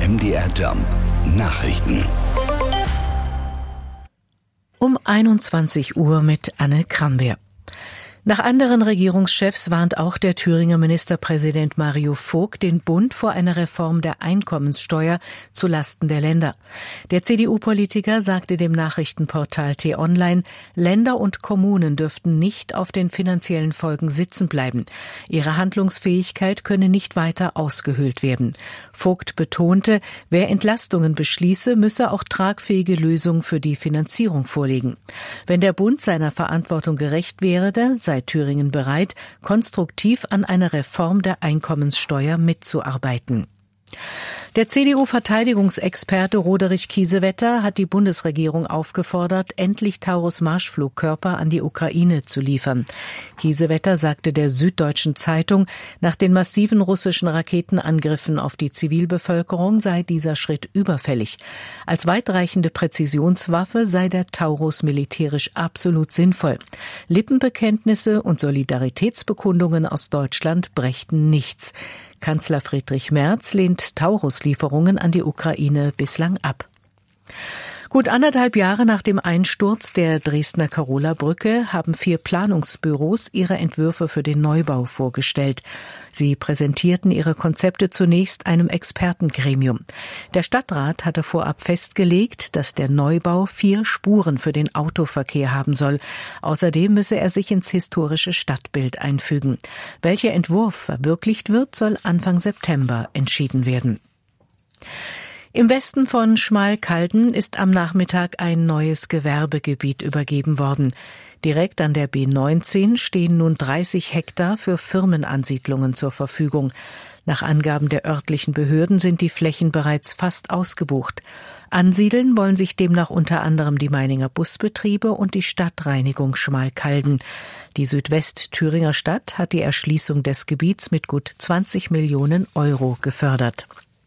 MDR Jump Nachrichten. Um 21 Uhr mit Anne Kramwehr. Nach anderen Regierungschefs warnt auch der Thüringer Ministerpräsident Mario Vogt den Bund vor einer Reform der Einkommenssteuer zulasten der Länder. Der CDU-Politiker sagte dem Nachrichtenportal T-Online, Länder und Kommunen dürften nicht auf den finanziellen Folgen sitzen bleiben. Ihre Handlungsfähigkeit könne nicht weiter ausgehöhlt werden. Vogt betonte, wer Entlastungen beschließe, müsse auch tragfähige Lösungen für die Finanzierung vorlegen. Wenn der Bund seiner Verantwortung gerecht werde, sei Thüringen bereit, konstruktiv an einer Reform der Einkommenssteuer mitzuarbeiten. Der CDU-Verteidigungsexperte Roderich Kiesewetter hat die Bundesregierung aufgefordert, endlich Taurus-Marschflugkörper an die Ukraine zu liefern. Kiesewetter sagte der Süddeutschen Zeitung, nach den massiven russischen Raketenangriffen auf die Zivilbevölkerung sei dieser Schritt überfällig. Als weitreichende Präzisionswaffe sei der Taurus militärisch absolut sinnvoll. Lippenbekenntnisse und Solidaritätsbekundungen aus Deutschland brächten nichts. Kanzler Friedrich Merz lehnt Taurus-Lieferungen an die Ukraine bislang ab. Gut 1,5 Jahre nach dem Einsturz der Dresdner Karola-Brücke haben 4 Planungsbüros ihre Entwürfe für den Neubau vorgestellt. Sie präsentierten ihre Konzepte zunächst einem Expertengremium. Der Stadtrat hatte vorab festgelegt, dass der Neubau 4 Spuren für den Autoverkehr haben soll. Außerdem müsse er sich ins historische Stadtbild einfügen. Welcher Entwurf verwirklicht wird, soll Anfang September entschieden werden. Im Westen von Schmalkalden ist am Nachmittag ein neues Gewerbegebiet übergeben worden. Direkt an der B19 stehen nun 30 Hektar für Firmenansiedlungen zur Verfügung. Nach Angaben der örtlichen Behörden sind die Flächen bereits fast ausgebucht. Ansiedeln wollen sich demnach unter anderem die Meininger Busbetriebe und die Stadtreinigung Schmalkalden. Die Südwest-Thüringer Stadt hat die Erschließung des Gebiets mit gut 20 Millionen Euro gefördert.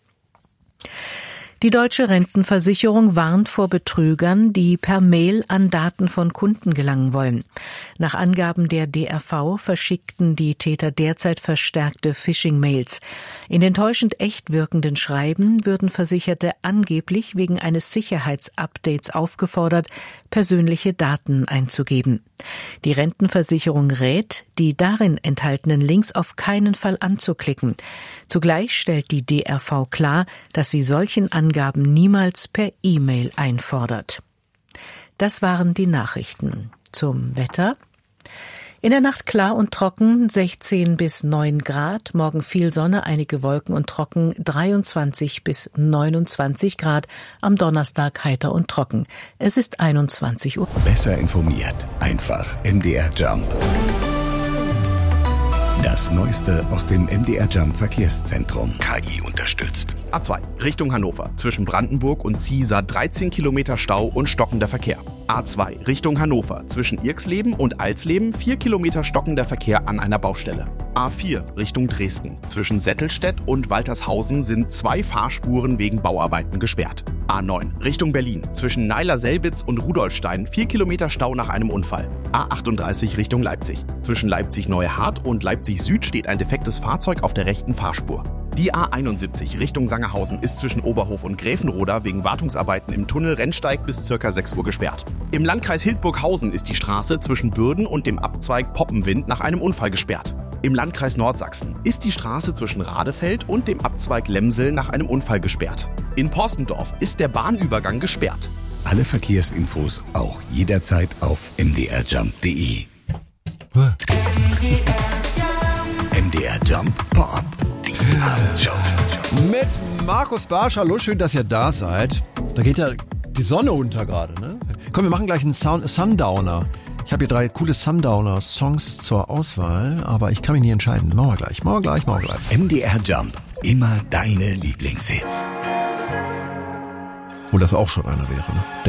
Die Deutsche Rentenversicherung warnt vor Betrügern, die per Mail an Daten von Kunden gelangen wollen. Nach Angaben der DRV verschickten die Täter derzeit verstärkte Phishing-Mails. In den täuschend echt wirkenden Schreiben würden Versicherte angeblich wegen eines Sicherheitsupdates aufgefordert, persönliche Daten einzugeben. Die Rentenversicherung rät, die darin enthaltenen Links auf keinen Fall anzuklicken. Zugleich stellt die DRV klar, dass sie solchen Angaben niemals per E-Mail einfordert. Das waren die Nachrichten. Zum Wetter. In der Nacht klar und trocken, 16 bis 9 Grad, morgen viel Sonne, einige Wolken und trocken, 23 bis 29 Grad, am Donnerstag heiter und trocken. Es ist 21 Uhr. Besser informiert, einfach MDR Jump. Das Neueste aus dem MDR Jump Verkehrszentrum. KI unterstützt. A2 Richtung Hannover. Zwischen Brandenburg und Ziesar 13 Kilometer Stau und stockender Verkehr. A2 Richtung Hannover. Zwischen Irxleben und Alsleben 4 Kilometer stockender Verkehr an einer Baustelle. A4 Richtung Dresden. Zwischen Settelstedt und Waltershausen sind 2 Fahrspuren wegen Bauarbeiten gesperrt. A9 Richtung Berlin. Zwischen Neiler-Selbitz und Rudolfstein 4 Kilometer Stau nach einem Unfall. A38 Richtung Leipzig. Zwischen Leipzig-Neuhardt und Leipzig Süd steht ein defektes Fahrzeug auf der rechten Fahrspur. Die A71 Richtung Sangerhausen ist zwischen Oberhof und Gräfenroda wegen Wartungsarbeiten im Tunnel Rennsteig bis ca. 6 Uhr gesperrt. Im Landkreis Hildburghausen ist die Straße zwischen Bürden und dem Abzweig Poppenwind nach einem Unfall gesperrt. Im Landkreis Nordsachsen ist die Straße zwischen Radefeld und dem Abzweig Lemsel nach einem Unfall gesperrt. In Porstendorf ist der Bahnübergang gesperrt. Alle Verkehrsinfos auch jederzeit auf mdrjump.de. MDR Jump Pop-Up. Die Abendshow. Mit Markus Barsch. Hallo, schön, dass ihr da seid. Da geht ja die Sonne unter gerade, ne? Komm, wir machen gleich einen Sundowner. Ich habe hier 3 coole Sundowner-Songs zur Auswahl, aber ich kann mich nicht entscheiden. Machen wir gleich. MDR Jump. Immer deine Lieblingshits. Wo das auch schon einer wäre, ne?